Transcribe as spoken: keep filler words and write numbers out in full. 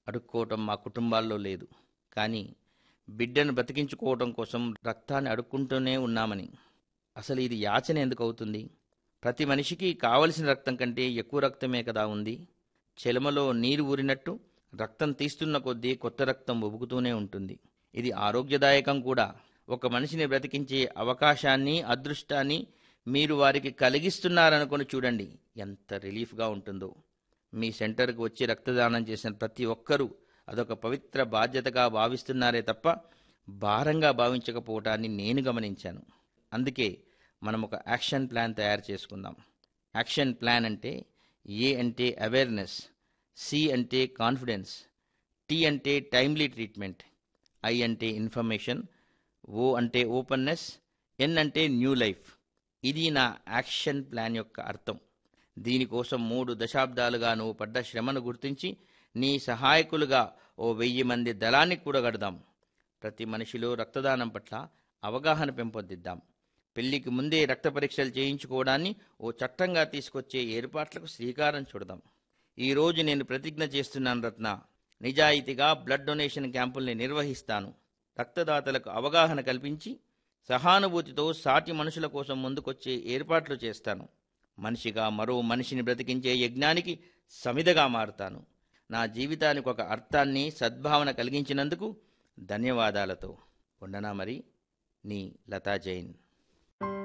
అడుక్కోవటం మా కుటుంబాల్లో లేదు. కానీ బిడ్డను బ్రతికించుకోవటం కోసం రక్తాన్ని అడుక్కుంటూనే ఉన్నామని. అసలు ఇది యాచన ఎందుకు అవుతుంది? ప్రతి మనిషికి కావలసిన రక్తం కంటే ఎక్కువ రక్తమే కదా ఉంది. చెలమలో నీరు ఊరినట్టు రక్తం తీస్తున్న కొద్దీ కొత్త రక్తం ఉబుకుతూనే ఉంటుంది. ఇది ఆరోగ్యదాయకం కూడా. ఒక మనిషిని బ్రతికించే అవకాశాన్ని, అదృష్టాన్ని మీరు వారికి కలిగిస్తున్నారనుకొని చూడండి, ఎంత రిలీఫ్గా ఉంటుందో. మీ సెంటర్కు వచ్చి రక్తదానం చేసిన ప్రతి ఒక్కరూ అదొక పవిత్ర బాధ్యతగా భావిస్తున్నారే తప్ప భారంగా భావించకపోవటాన్ని నేను గమనించాను. అందుకే మనం ఒక యాక్షన్ ప్లాన్ తయారు చేసుకుందాం. యాక్షన్ ప్లాన్ అంటే ఏ అంటే అవేర్నెస్, సి అంటే కాన్ఫిడెన్స్, టీ అంటే టైమ్లీ ట్రీట్మెంట్, ఐ అంటే ఇన్ఫర్మేషన్, ఓ అంటే ఓపెన్నెస్, ఎన్ అంటే న్యూ లైఫ్. ఇది నా యాక్షన్ ప్లాన్ యొక్క అర్థం. దీనికోసం మూడు దశాబ్దాలుగా నువ్వు పడ్డ శ్రమను గుర్తించి నీ సహాయకులుగా ఓ వెయ్యి మంది దళాన్ని కూడగడదాం. ప్రతి మనిషిలో రక్తదానం పట్ల అవగాహన పెంపొందిద్దాం. పెళ్లికి ముందే రక్త పరీక్షలు చేయించుకోవడాన్ని ఓ చట్టంగా తీసుకొచ్చే ఏర్పాట్లకు శ్రీకారం చుడదాం. ఈరోజు నేను ప్రతిజ్ఞ చేస్తున్నాను రత్న, నిజాయితీగా బ్లడ్ డొనేషన్ క్యాంపుల్ని నిర్వహిస్తాను. రక్తదాతలకు అవగాహన కల్పించి సహానుభూతితో సాటి మనుషుల కోసం ముందుకొచ్చే ఏర్పాట్లు చేస్తాను. మనిషిగా మరో మనిషిని బ్రతికించే యజ్ఞానికి సమిధగా మారుతాను. నా జీవితానికి ఒక అర్థాన్ని, సద్భావన కలిగించినందుకు ధన్యవాదాలతో ఉండనా మరి, నీ లతా జైన్.